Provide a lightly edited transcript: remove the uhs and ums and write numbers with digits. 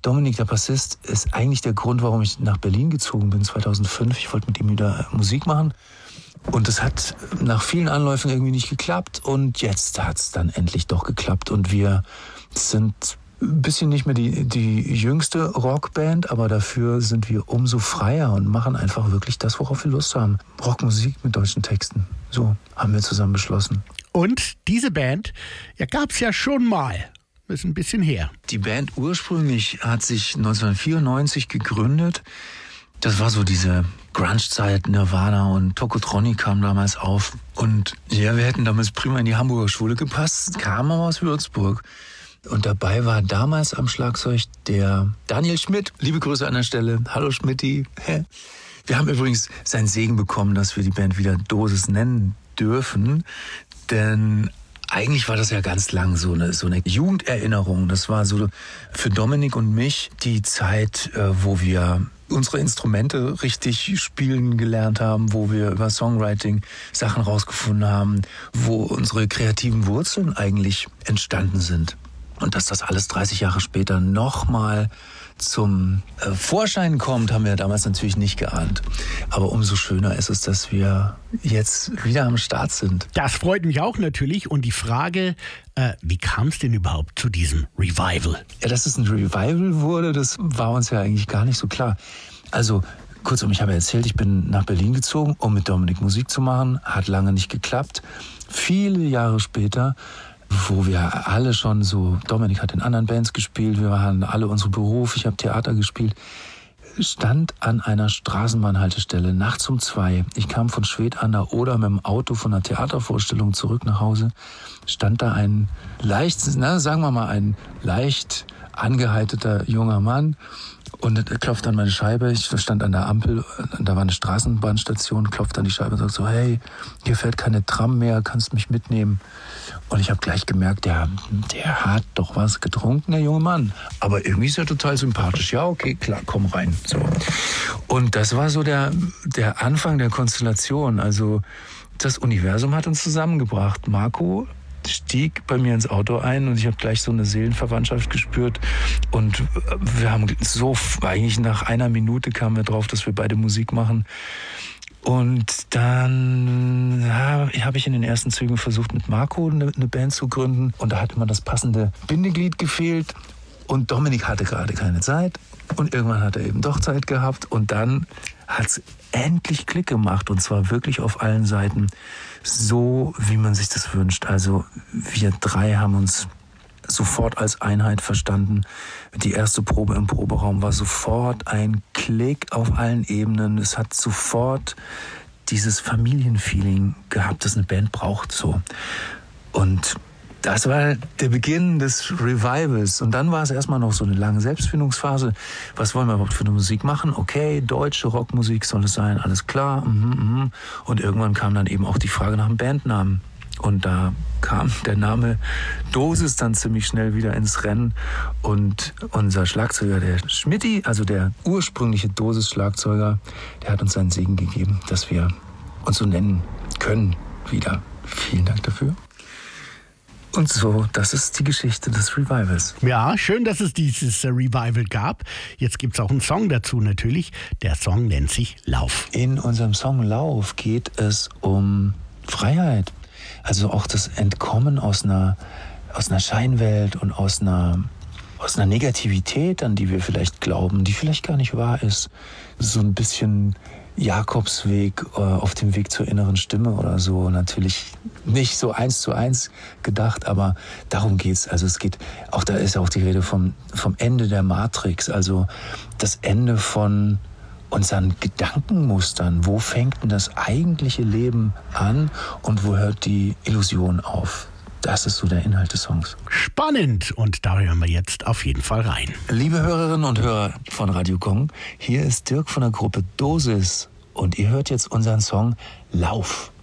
Dominik, der Bassist, ist eigentlich der Grund, warum ich nach Berlin gezogen bin 2005. Ich wollte mit ihm wieder Musik machen. Und es hat nach vielen Anläufen irgendwie nicht geklappt. Und jetzt hat es dann endlich doch geklappt. Und wir sind ein bisschen nicht mehr die jüngste Rockband, aber dafür sind wir umso freier und machen einfach wirklich das, worauf wir Lust haben. Rockmusik mit deutschen Texten. So haben wir zusammen beschlossen. Und diese Band, gab es ja schon mal. Das ist ein bisschen her. Die Band ursprünglich hat sich 1994 gegründet. Das war so diese Grunge-Zeit, Nirvana und Tokotronic kam damals auf. Und ja, wir hätten damals prima in die Hamburger Schule gepasst, kamen aber aus Würzburg. Und dabei war damals am Schlagzeug der Daniel Schmidt. Liebe Grüße an der Stelle. Hallo Schmidti. Wir haben übrigens seinen Segen bekommen, dass wir die Band wieder Dosis nennen dürfen. Denn eigentlich war das ja ganz lang so eine Jugenderinnerung. Das war so für Dominik und mich die Zeit, wo wir unsere Instrumente richtig spielen gelernt haben, wo wir über Songwriting Sachen rausgefunden haben, wo unsere kreativen Wurzeln eigentlich entstanden sind. Und dass das alles 30 Jahre später nochmal zum Vorschein kommt, haben wir damals natürlich nicht geahnt. Aber umso schöner ist es, dass wir jetzt wieder am Start sind. Das freut mich auch natürlich. Und die Frage, wie kam es denn überhaupt zu diesem Revival? Ja, dass es ein Revival wurde, das war uns ja eigentlich gar nicht so klar. Also kurzum, ich habe erzählt, ich bin nach Berlin gezogen, um mit Dominik Musik zu machen. Hat lange nicht geklappt. Viele Jahre später, wo wir alle schon so, Dominik hat in anderen Bands gespielt, wir waren alle unsere Berufe, ich habe Theater gespielt, stand an einer Straßenbahnhaltestelle nachts um 2. Ich kam von Schwedt an der Oder mit dem Auto von einer Theatervorstellung zurück nach Hause, stand da ein leicht angeheiterter junger Mann und er klopft an meine Scheibe. Ich stand an der Ampel, da war eine Straßenbahnstation, klopft an die Scheibe und sagt so, hey, hier fährt keine Tram mehr, kannst mich mitnehmen? Und ich habe gleich gemerkt, der hat doch was getrunken, der junge Mann. Aber irgendwie ist er total sympathisch. Ja, okay, klar, komm rein. So. Und das war so der Anfang der Konstellation. Also das Universum hat uns zusammengebracht. Marco stieg bei mir ins Auto ein und ich habe gleich so eine Seelenverwandtschaft gespürt. Und wir haben eigentlich nach einer Minute kamen wir drauf, dass wir beide Musik machen. Und dann habe ich in den ersten Zügen versucht, mit Marco eine Band zu gründen. Und da hat immer das passende Bindeglied gefehlt. Und Dominik hatte gerade keine Zeit. Und irgendwann hat er eben doch Zeit gehabt. Und dann hat es endlich Klick gemacht. Und zwar wirklich auf allen Seiten. So, wie man sich das wünscht. Also wir drei haben uns sofort als Einheit verstanden. Die erste Probe im Proberaum war sofort ein Klick auf allen Ebenen. Es hat sofort dieses Familienfeeling gehabt, das eine Band braucht. So. Und das war der Beginn des Revivals. Und dann war es erstmal noch so eine lange Selbstfindungsphase. Was wollen wir überhaupt für eine Musik machen? Okay, deutsche Rockmusik soll es sein, alles klar. Und irgendwann kam dann eben auch die Frage nach einem Bandnamen. Und da kam der Name Dosis dann ziemlich schnell wieder ins Rennen. Und unser Schlagzeuger, der Schmidti, also der ursprüngliche Dosis-Schlagzeuger, der hat uns seinen Segen gegeben, dass wir uns so nennen können wieder. Vielen Dank dafür. Und so, das ist die Geschichte des Revivals. Ja, schön, dass es dieses Revival gab. Jetzt gibt es auch einen Song dazu natürlich. Der Song nennt sich Lauf. In unserem Song Lauf geht es um Freiheit. Also auch das Entkommen aus einer Scheinwelt und aus einer Negativität, an die wir vielleicht glauben, die vielleicht gar nicht wahr ist. So ein bisschen Jakobsweg auf dem Weg zur inneren Stimme oder so. Natürlich nicht so 1:1 gedacht, aber darum geht's. Also es geht auch, da ist auch die Rede vom Ende der Matrix, also das Ende von unseren Gedankenmustern. Wo fängt denn das eigentliche Leben an und wo hört die Illusion auf? Das ist so der Inhalt des Songs. Spannend, und da hören wir jetzt auf jeden Fall rein. Liebe Hörerinnen und Hörer von Radio Kong, hier ist Dirk von der Gruppe Dosis und ihr hört jetzt unseren Song Lauf.